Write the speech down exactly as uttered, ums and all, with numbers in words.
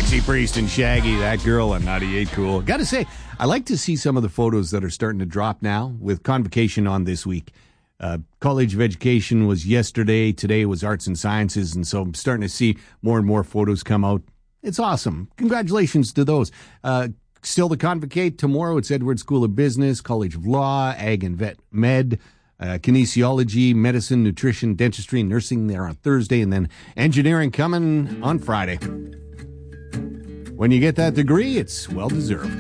Dixie Priest and Shaggy, that girl on ninety-eight Cool. Got to say, I like to see some of the photos that are starting to drop now with Convocation on this week. Uh, College of Education was yesterday. Today was Arts and Sciences, and so I'm starting to see more and more photos come out. It's awesome. Congratulations to those. Uh, still the Convocate tomorrow. It's Edward School of Business, College of Law, Ag and Vet Med, uh, Kinesiology, Medicine, Nutrition, Dentistry, Nursing there on Thursday, and then Engineering coming on Friday. When you get that degree, it's well-deserved.